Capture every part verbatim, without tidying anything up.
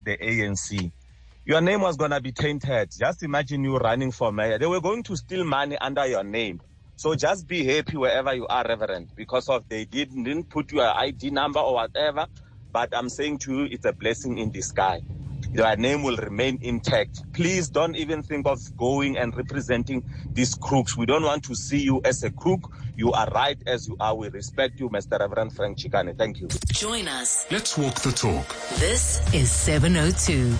the A N C. Your name was going to be tainted. Just imagine you running for mayor. They were going to steal money under your name. So just be happy wherever you are, Reverend, because of they didn't, didn't put your I D number or whatever. But I'm saying to you, it's a blessing in disguise. Your name will remain intact. Please don't even think of going and representing these crooks. We don't want to see you as a crook. You are right as you are. We respect you, Mister Reverend Frank Chikane. Thank you. Join us. Let's walk the talk. This is seven oh two.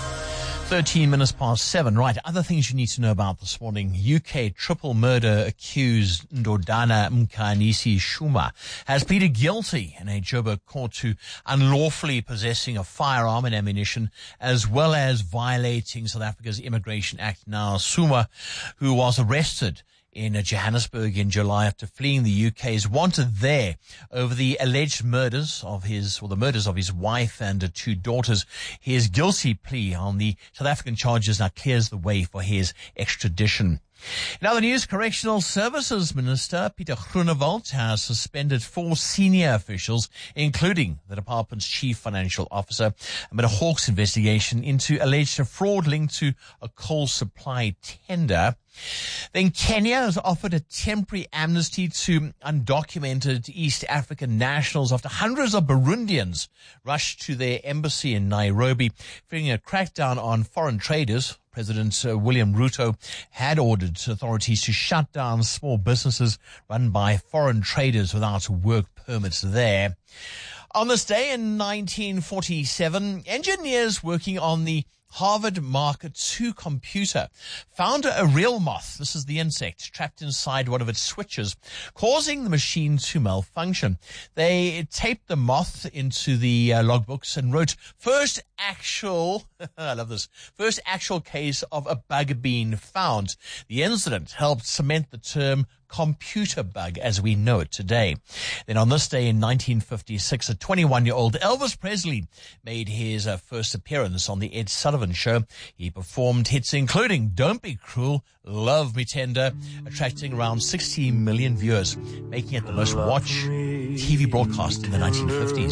thirteen minutes past seven. Right, other things you need to know about this morning. U K triple murder accused Ndodana Mkhanisi Shuma has pleaded guilty in a Joburg court to unlawfully possessing a firearm and ammunition, as well as violating South Africa's Immigration Act. Now, Shuma, who was arrested in Johannesburg in July after fleeing the U K, is wanted there over the alleged murders of his, or the murders of his wife and two daughters. His guilty plea on the South African charges now clears the way for his extradition. In other news, Correctional Services Minister Pieter Groenewald has suspended four senior officials, including the department's chief financial officer, amid a Hawks investigation into alleged fraud linked to a coal supply tender. Then Kenya has offered a temporary amnesty to undocumented East African nationals after hundreds of Burundians rushed to their embassy in Nairobi, fearing a crackdown on foreign traders. President uh, William Ruto had ordered authorities to shut down small businesses run by foreign traders without work permits there. On this day in nineteen forty-seven, engineers working on the Harvard Mark two computer found a real moth. This is the insect trapped inside one of its switches, causing the machine to malfunction. They taped the moth into the uh, logbooks and wrote, first actual, I love this, first actual case of a bug being found. The incident helped cement the term computer bug as we know it today. Then on this day in nineteen fifty-six, a twenty-one-year-old Elvis Presley made his uh, first appearance on the Ed Sullivan Show. He performed hits including Don't Be Cruel, Love Me Tender, attracting around sixty million viewers, making it the most watched T V broadcast in the nineteen fifties.